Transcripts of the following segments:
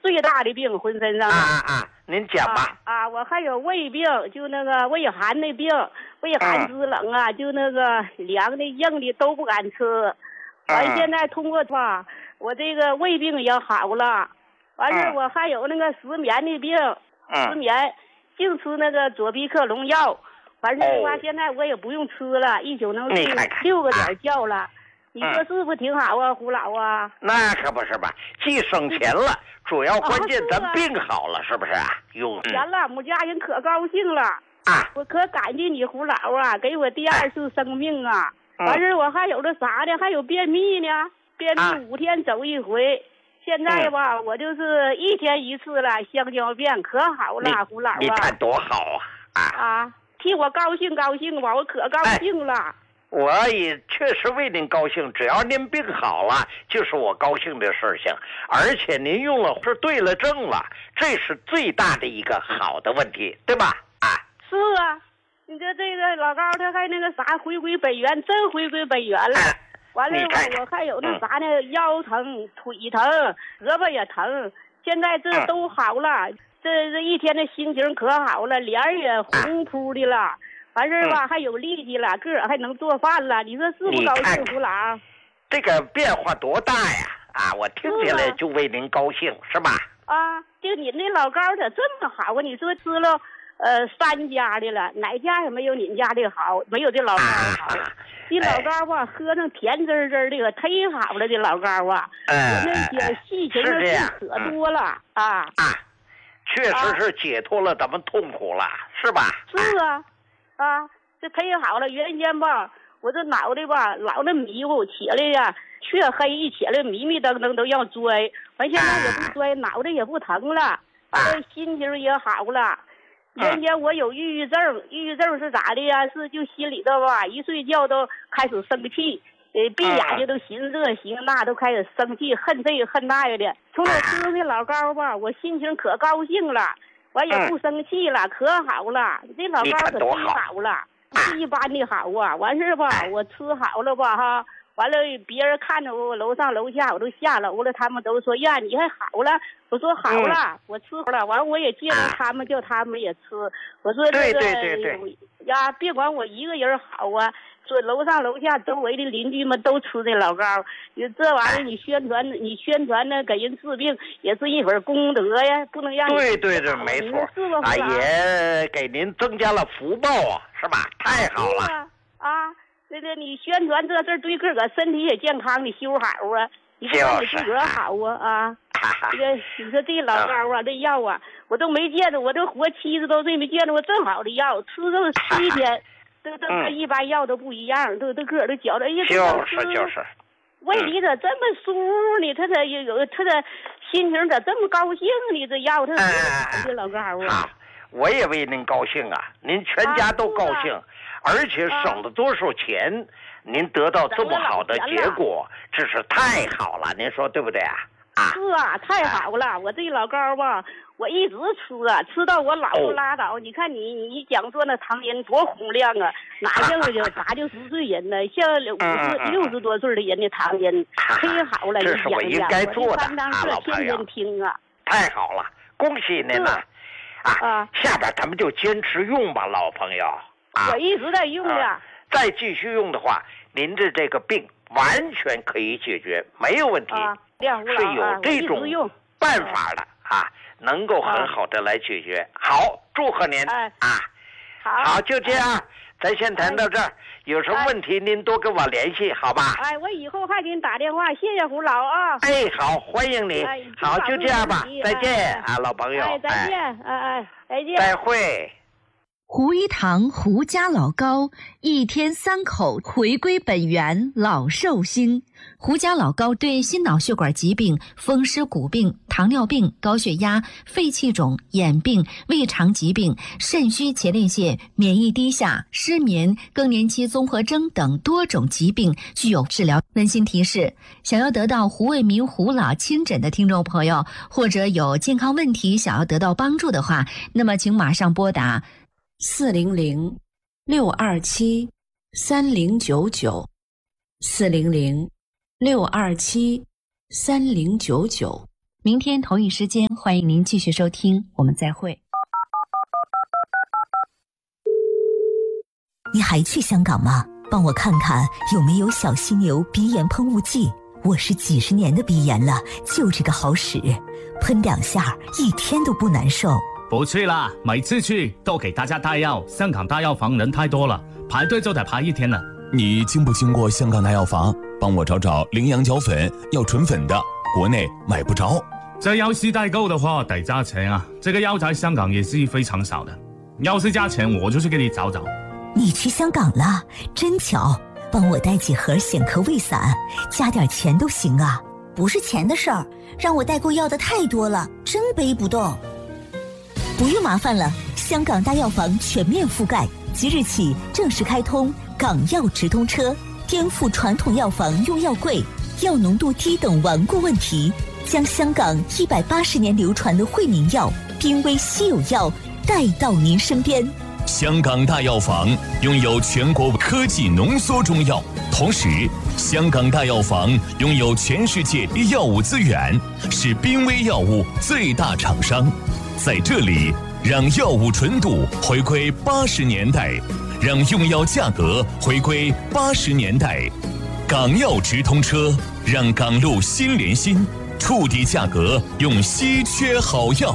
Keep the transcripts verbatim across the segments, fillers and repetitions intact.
最大的病，浑身上啊啊啊！您讲吧。 啊，啊我还有胃病，就那个胃寒的病，胃寒肢冷啊，嗯、就那个凉的硬的都不敢吃。完、嗯、现在通过吧，我这个胃病也好了。完事、嗯、我还有那个失眠的病，嗯、失眠净吃那个左必克隆药。完事的话，哦、现在我也不用吃了，一宿能睡六个点觉了。啊你说是不是挺好啊，胡老啊？ 那可不是吧，既省钱了，主要关键咱病好了，是不是啊？有钱了，我们家人可高兴了啊！我可感激你胡老啊，给我第二次生命啊！完事我还有这啥呢？还有便秘呢，便秘五天走一回。现在吧，我就是一天一次了，香蕉便可好了，胡老啊！ 你看多好啊！ 啊，替我高兴高兴吧，我可高兴了。 我也确实为您高兴，只要您病好了，就是我高兴的事情。而且您用了是对了症了，这是最大的一个好的问题，对吧？啊， 是啊，你这这个老高他还那个啥回归本源，真回归本源了。哎、完了我我还有那啥呢，嗯、腰疼、腿疼、胳膊也疼，现在这都好了。嗯、这这一天的心情可好了，脸也红扑的了。啊完事吧、嗯，还有力气了，个儿还能做饭了，你说是不高兴，胡老？ 这个变化多大呀！啊，我听起来就为您高兴，是, 是吧？ 啊，就你那老高咋这么好啊？你说吃了呃三家的了，哪家也没有你家的好，没有这老高好。啊、这老高吧，哎、喝那甜滋滋的，可忒好了，这老高啊， 呃、 那些细情的事可多了、嗯、啊啊，确实是解脱了咱们痛苦了，啊、是吧？ 是啊。啊，这忒好了！原先吧，我这脑袋吧老那迷糊，起来呀，黢黑一起来迷迷瞪瞪都要摔。完现在也不摔，脑袋也不疼了，完了心情也好了。原先我有抑郁症，抑郁症是咋的呀？是就心里头吧，一睡觉都开始生气，呃，闭眼睛都寻思这寻思那，都开始生气，恨这恨那个的。从我吃这老高吧，我心情可高兴了。我也不生气了，嗯、可好了，这老高可忒好了，不一般的好啊！完事吧，我吃好了吧哈，完了别人看着我楼上楼下我都下楼了，他们都说呀你还好了，我说好了，嗯、我吃好了，完了我也借着他们叫他们也吃，我说这个对对对对呀，别管我一个人好啊。说楼上楼下周围的邻居们都吃这老高，你这玩意儿你宣传你宣传呢给人治病也是一份功德呀，不能让对对对，没错，啊也给您增加了福报啊，是吧？太好了啊！啊，那个你宣传这事对个个身体也健康，你修好啊，你不让你自个儿好啊啊！这个你说这老高啊，这药啊，我都没见着，我都活七十多岁没见着过这么好的药，吃这么七天。这这跟一般药都不一样，都都个儿都觉得，哎呀， 就是就是， 胃里咋这么舒服呢？他咋有有他的心情咋这么高兴呢？这药他好这老高啊！ 我也为您高兴啊，您全家都高兴，啊啊、而且省了多少钱，啊、您得到这么好的结果，这是太好了，您说对不对啊？啊， 是啊，太好了！我这老高吧。我一直吃啊，吃到我老不拉倒。哦、你看你你讲说那唐人多洪亮啊，哪像就咋就十岁人呢？像五十六十多岁的人的唐人，忒好了！ 这是我应该做的啊， 老朋友。 天天听啊， 太好了，恭喜您呐！啊，下边咱们就坚持用吧，老朋友。啊， 我一直在用呀、啊。 再继续用的话，您的这个病完全可以解决，没有问题。 啊， 是有这种办法的啊。能够很好的来解决，啊、好，祝贺您、哎、啊！ 好， 好，就这样，哎、咱先谈到这儿。哎、有什么问题您多跟我联系，好吧？ 哎，我以后还给你打电话，谢谢胡老啊！ 哎，好，欢迎你。哎、好，就这样吧，再见、哎、啊，老朋友。 哎，再见，哎哎，再见。 再会。 胡一堂胡家老高，一天三口回归本源，老寿星。胡家老高对心脑血管疾病、风湿骨病、糖尿病、高血压、肺气肿、眼病、胃肠疾病、肾虚前列腺、免疫低下、失眠、更年期综合征等多种疾病具有治疗。温馨提示：想要得到胡卫民胡老亲诊的听众朋友，或者有健康问题想要得到帮助的话，那么请马上拨打四零零六二七三零九九，四零零六二七三零九九。 明天同一时间，欢迎您继续收听，我们再会。 你还去香港吗？帮我看看有没有小犀牛鼻炎喷雾剂。我是几十年的鼻炎了，就这个好使，喷两下一天都不难受。 不去啦，每次去都给大家带药，香港大药房人太多了，排队就得排一天了。 你经不经过香港大药房？帮我找找羚羊角粉，要纯粉的，国内买不着。 这要是代购的话得加钱啊，这个药在香港也是非常少的，要是加钱我就去给你找找。 你去香港了，真巧，帮我带几盒显科胃散，加点钱都行啊。 不是钱的事儿，让我代购要的太多了，真背不动。 不用麻烦了，香港大药房全面覆盖，即日起正式开通港药直通车，颠覆传统药房用药贵、药浓度低等顽固问题，将香港一百八十年流传的惠民药、濒危稀有药带到您身边。 香港大药房拥有全国科技浓缩中药，同时香港大药房拥有全世界药物资源，是濒危药物最大厂商。在这里，让药物纯度回归八十年代，让用药价格回归八十年代。港药直通车，让港路心连心，触底价格用稀缺好药。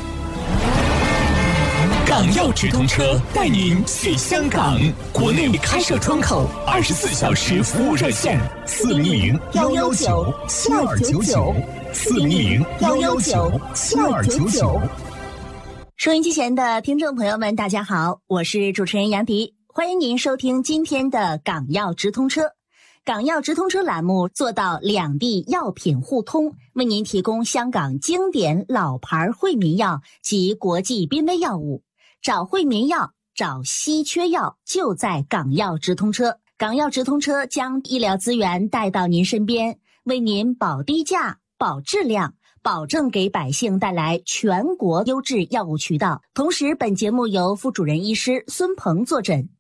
港药直通车带您去香港，国内开设窗口，二十四小时服务热线：四零零幺幺九七二九九，四零零幺幺九七二九九。 收音机前的听众朋友们，大家好，我是主持人杨迪，欢迎您收听今天的港药直通车。港药直通车栏目做到两地药品互通，为您提供香港经典老牌惠民药及国际濒危药物。找惠民药，找稀缺药，就在港药直通车。港药直通车将医疗资源带到您身边，为您保低价、保质量，保证给百姓带来全国优质药物渠道。同时，本节目由副主任医师孙鹏坐诊。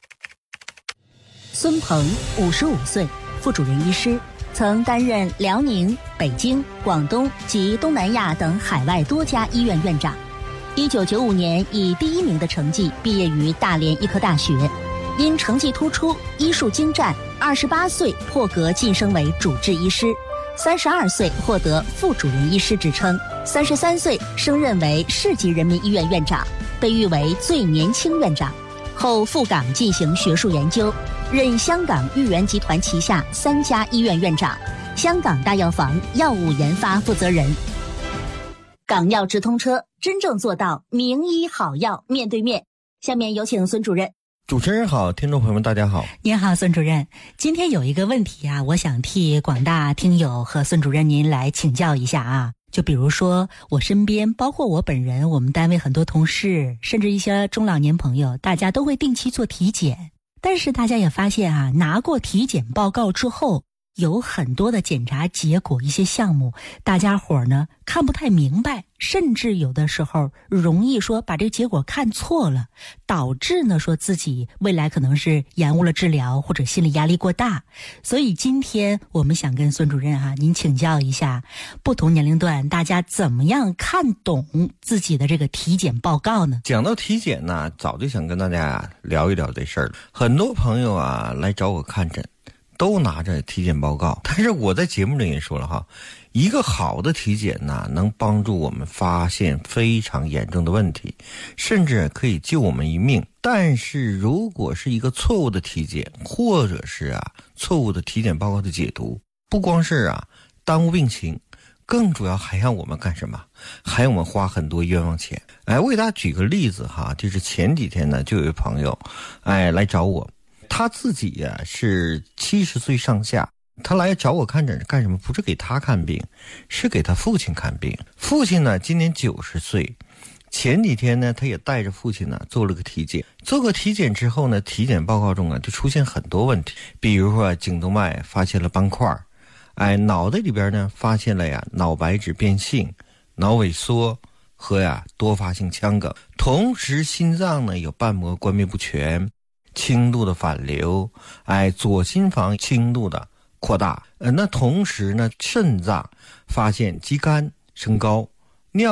孙鹏，五十五岁，副主任医师，曾担任辽宁、北京、广东及东南亚等海外多家医院院长。一九九五年以第一名的成绩毕业于大连医科大学，因成绩突出、医术精湛，二十八岁破格晋升为主治医师，三十二岁获得副主任医师职称，三十三岁升任为市级人民医院院长，被誉为最年轻院长。后赴港进行学术研究，任香港裕源集团旗下三家医院院长、香港大药房药物研发负责人。港药直通车，真正做到名医好药面对面。下面有请孙主任。 主持人好，听众朋友们大家好。 您好，孙主任。今天有一个问题啊，我想替广大听友和孙主任您来请教一下啊。就比如说我身边，包括我本人，我们单位很多同事，甚至一些中老年朋友，大家都会定期做体检。但是大家也发现啊，拿过体检报告之后，有很多的检查结果，一些项目大家伙呢看不太明白，甚至有的时候容易说把这个结果看错了，导致呢说自己未来可能是延误了治疗，或者心理压力过大。所以今天我们想跟孙主任啊您请教一下，不同年龄段大家怎么样看懂自己的这个体检报告呢？ 讲到体检呢，早就想跟大家聊一聊这事儿了。很多朋友啊来找我看诊都拿着体检报告，但是我在节目里也说了哈，一个好的体检呢，能帮助我们发现非常严重的问题，甚至可以救我们一命。但是如果是一个错误的体检，或者是啊错误的体检报告的解读，不光是啊耽误病情，更主要还让我们干什么？还让我们花很多冤枉钱。哎，我给大家举个例子哈，就是前几天呢，就有一位朋友，哎来找我。他自己呀、啊、是七十岁上下，他来找我看诊是干什么？不是给他看病，是给他父亲看病。父亲呢今年九十岁，前几天呢他也带着父亲呢做了个体检。做个体检之后呢，体检报告中啊就出现很多问题，比如说颈动脉发现了斑块，哎，脑袋里边呢发现了呀脑白质变性、脑萎缩和呀多发性腔梗，同时心脏呢有瓣膜关闭不全。轻度的反流，哎，左心房轻度的扩大，呃，那同时呢，肾脏发现肌酐、 升高，